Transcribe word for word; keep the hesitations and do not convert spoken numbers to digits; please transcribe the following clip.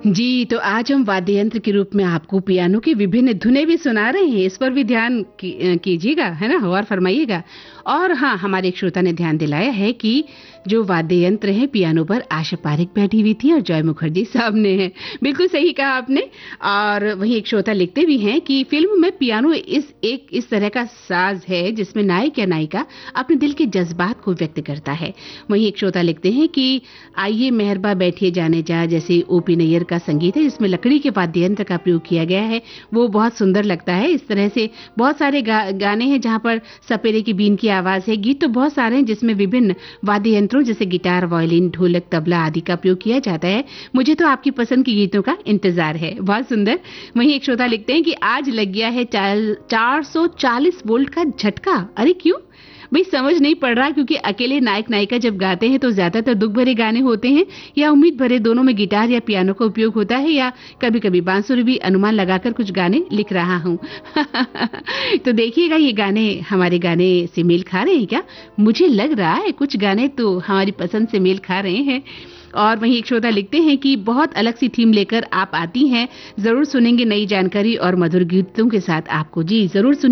जी, तो आज हम वाद्य यंत्र के रूप में आपको पियानो की विभिन्न धुनें भी सुना रहे हैं, इस पर भी ध्यान की अ, कीजिएगा, है ना? गौर फरमाइएगा। और हाँ, हमारे एक श्रोता ने ध्यान दिलाया है कि जो वाद्य यंत्र है पियानो पर आशा पारेख बैठी हुई थी और जॉय मुखर्जी सामने हैं। बिल्कुल सही कहा आपने। और वहीं एक श्रोता लिखते भी हैं कि फ़िल्म में पियानो इस एक इस तरह का साज़ है जिसमें नायक या नायिका अपने दिल के जज़्बात को व्यक्त करता है। वहीं एक श्रोता लिखते हैं कि आइए मेहरबा बैठिए जाने जा जैसे ओपी नैयर का संगीत है जिसमें लकड़ी के वाद्य यंत्र का प्रयोग किया गया है, वो बहुत सुंदर लगता है। इस तरह से बहुत सारे गा, गाने हैं जहां पर सपेरे की बीन की आवाज है। गीत तो बहुत सारे हैं जिसमें विभिन्न वाद्य यंत्रों जैसे गिटार, वायलिन, ढोलक, तबला आदि का प्रयोग किया जाता है। मुझे तो आपकी पसंद के गीतों का इंतजार है। बहुत सुंदर। वहीं एक श्रोता लिखते हैं कि आज लग गया है चार सौ चालीस वोल्ट का झटका। अरे क्यों भाई, समझ नहीं पड़ रहा, क्योंकि अकेले नायक नायिका जब गाते हैं तो ज्यादातर दुख भरे गाने होते हैं या उम्मीद भरे, दोनों में गिटार या पियानो का उपयोग होता है, या कभी कभी बांसुरी भी अनुमान लगाकर कुछ गाने लिख रहा हूँ। तो देखिएगा ये गाने हमारे गाने से मेल खा रहे हैं क्या? मुझे लग रहा है कुछ गाने तो हमारी पसंद से मेल खा रहे हैं। और वहीं एक श्रोता लिखते हैं कि बहुत अलग सी थीम लेकर आप आती हैं, जरूर सुनेंगे नई जानकारी और मधुर गीतों के साथ आपको। जी जरूर सुनेंगे।